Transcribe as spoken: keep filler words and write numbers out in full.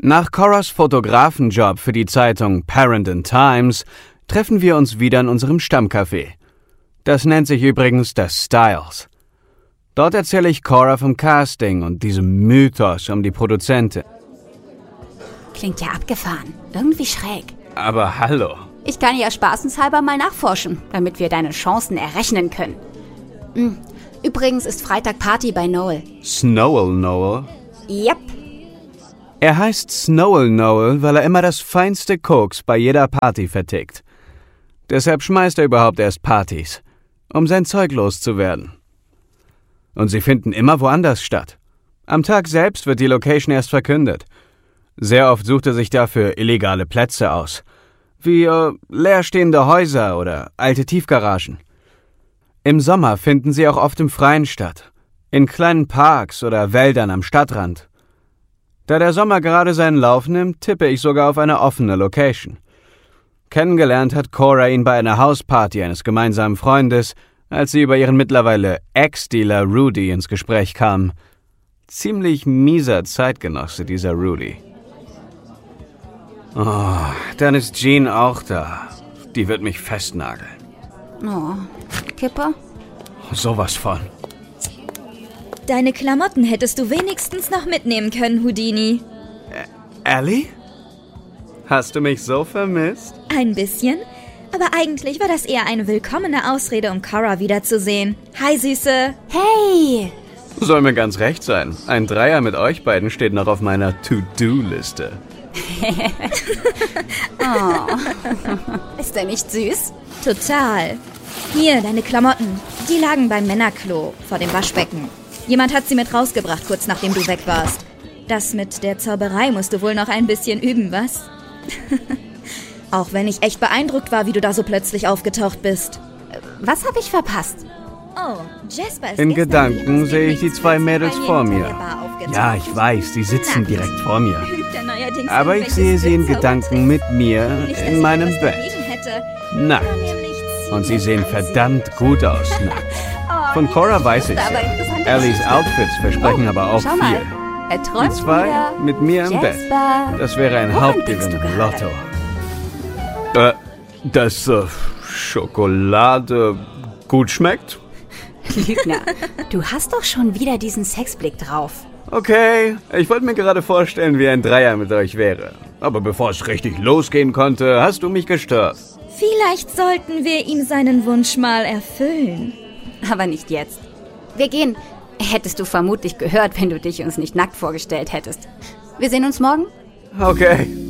Nach Coras Fotografenjob für die Zeitung Parent and Times treffen wir uns wieder in unserem Stammcafé. Das nennt sich übrigens das Styles. Dort erzähle ich Cora vom Casting und diesem Mythos um die Produzentin. Klingt ja abgefahren. Irgendwie schräg. Aber hallo. Ich kann ja spaßenshalber mal nachforschen, damit wir deine Chancen errechnen können. Hm. Übrigens ist Freitag Party bei Noel. Snowell Noel? Yep. Er heißt Snowell Noel, weil er immer das feinste Koks bei jeder Party vertickt. Deshalb schmeißt er überhaupt erst Partys, um sein Zeug loszuwerden. Und sie finden immer woanders statt. Am Tag selbst wird die Location erst verkündet. Sehr oft sucht er sich dafür illegale Plätze aus, wie äh, leerstehende Häuser oder alte Tiefgaragen. Im Sommer finden sie auch oft im Freien statt, in kleinen Parks oder Wäldern am Stadtrand. Da der Sommer gerade seinen Lauf nimmt, tippe ich sogar auf eine offene Location. Kennengelernt hat Cora ihn bei einer Hausparty eines gemeinsamen Freundes, als sie über ihren mittlerweile Ex-Dealer Rudy ins Gespräch kam. Ziemlich mieser Zeitgenosse, dieser Rudy. Oh, dann ist Jean auch da. Die wird mich festnageln. Oh, Kipper? Sowas von. Deine Klamotten hättest du wenigstens noch mitnehmen können, Houdini. Ä- Ellie? Hast du mich so vermisst? Ein bisschen. Aber eigentlich war das eher eine willkommene Ausrede, um Cora wiederzusehen. Hi, Süße. Hey! Soll mir ganz recht sein. Ein Dreier mit euch beiden steht noch auf meiner To-Do-Liste. Oh. Ist der nicht süß? Total. Hier, deine Klamotten. Die lagen beim Männerklo vor dem Waschbecken. Jemand hat sie mit rausgebracht, kurz nachdem du weg warst. Das mit der Zauberei musst du wohl noch ein bisschen üben, was? Auch wenn ich echt beeindruckt war, wie du da so plötzlich aufgetaucht bist. Was habe ich verpasst? Oh, Jasper ist In gestern Gedanken wie aus sehe dem ich die Nichts zwei plötzlich Mädels bei mir vor hinter mir. der Bar aufgetaucht. Ja, ich weiß, sie sitzen Na, direkt vor mir. übt er neuerdings Aber ich irgendwelche sehe sie in Skills, Gedanken mit mir Nicht, dass in ich meinem etwas Bett. dagegen hätte. Nackt. War nämlich Und sie sehen ziemlich verdammt gut aus nackt. Von Cora weiß ich Aber ja. interessante Ellies Geschichte. Outfits versprechen Oh, aber auch schau mal. viel. Er Die träumt zwei wieder. mit mir im Bett. Jasper. Das wäre ein Woran Hauptgewinn denkst du im gerade? Lotto. Äh, dass äh, Schokolade gut schmeckt? Lügner, du hast doch schon wieder diesen Sexblick drauf. Okay, ich wollte mir gerade vorstellen, wie ein Dreier mit euch wäre. Aber bevor es richtig losgehen konnte, hast du mich gestört. Vielleicht sollten wir ihm seinen Wunsch mal erfüllen. Aber nicht jetzt. Wir gehen. Hättest du vermutlich gehört, wenn du dich uns nicht nackt vorgestellt hättest. Wir sehen uns morgen? Okay.